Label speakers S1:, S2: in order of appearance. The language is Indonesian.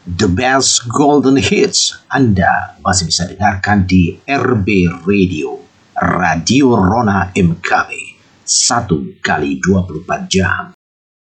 S1: The best golden hits Anda masih bisa dengarkan di RB Radio, Radio Rona MKB, 1 kali 24 jam.